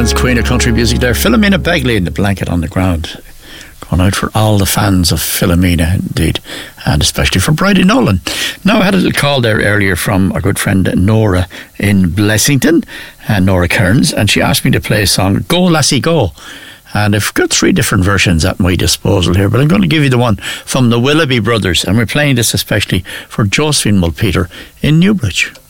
Ireland's Queen of Country Music there, Philomena Begley in The Blanket on the Ground. Going out for all the fans of Philomena, indeed, and especially for Bridie Nolan. Now, I had a little call there earlier from our good friend Nora in Blessington, Nora Kearns, and she asked me to play a song, Go Lassie Go. And I've got 3 different versions at my disposal here, but I'm going to give you the one from the Willoughby Brothers, and we're playing this especially for Josephine Mulpeter in Newbridge.